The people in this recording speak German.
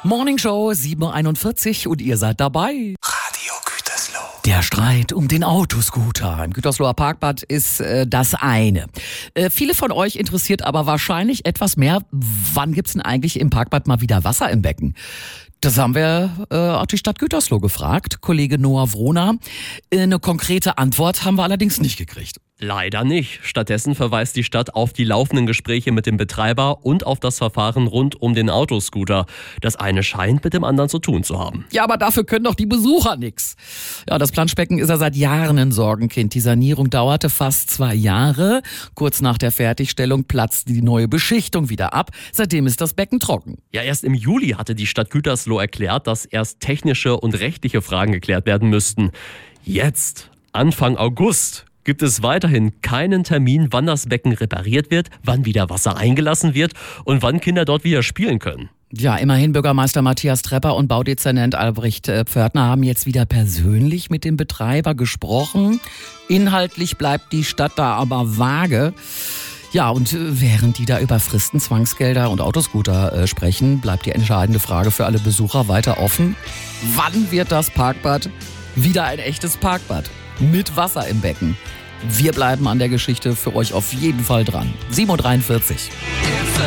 Morning Show 7.41 Uhr und ihr seid dabei. Radio Gütersloh. Der Streit um den Autoscooter im Gütersloher Parkbad ist das eine. Viele von euch interessiert aber wahrscheinlich etwas mehr, wann gibt's denn eigentlich im Parkbad mal wieder Wasser im Becken? Das haben wir auch die Stadt Gütersloh gefragt, Kollege Noah Wrohna. Eine konkrete Antwort haben wir allerdings nicht gekriegt. Leider nicht. Stattdessen verweist die Stadt auf die laufenden Gespräche mit dem Betreiber und auf das Verfahren rund um den Autoscooter. Das eine scheint mit dem anderen zu tun zu haben. Ja, aber dafür können doch die Besucher nix. Ja, das Planschbecken ist ja seit Jahren ein Sorgenkind. Die Sanierung dauerte fast 2 Jahre. Kurz nach der Fertigstellung platzte die neue Beschichtung wieder ab. Seitdem ist das Becken trocken. Ja, erst im Juli hatte die Stadt Gütersloh erklärt, dass erst technische und rechtliche Fragen geklärt werden müssten. Jetzt, Anfang August, gibt es weiterhin keinen Termin, wann das Becken repariert wird, wann wieder Wasser eingelassen wird und wann Kinder dort wieder spielen können. Ja, immerhin Bürgermeister Matthias Trepper und Baudezernent Albrecht Pförtner haben jetzt wieder persönlich mit dem Betreiber gesprochen. Inhaltlich bleibt die Stadt da aber vage. Ja, und während die da über Fristen, Zwangsgelder und Autoscooter sprechen, bleibt die entscheidende Frage für alle Besucher weiter offen. Wann wird das Parkbad wieder ein echtes Parkbad mit Wasser im Becken? Wir bleiben an der Geschichte für euch auf jeden Fall dran. 7.43 Uhr.